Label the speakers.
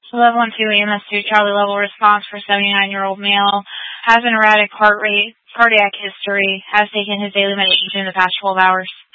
Speaker 1: Level 2 EMS2 Charlie level response for 79-year-old male. Has an erratic heart rate, cardiac history, has taken his daily medication in the past 12 hours.